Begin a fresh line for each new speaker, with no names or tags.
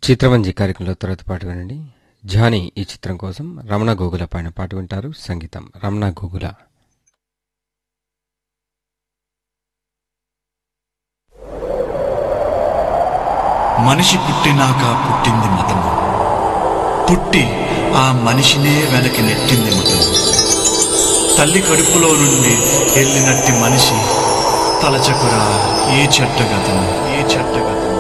చిత్రవంజి కార్యక్రమంలో తర్వాత పాట వినండి. జానీ ఈ చిత్రం కోసం రమణ గోగుల పైన పాట వింటారు. సంగీతం రమణ గోగుల.
మనిషి పుట్టినాక పుట్టింది మతము, పుట్టి ఆ మనిషినే వెనక్కి నెట్టింది మతము. తల్లి కడుపులో నుండి వెళ్ళినట్టి మనిషి తలచకురా ఏ చెట్టగతను, ఏ చెట్టగతను.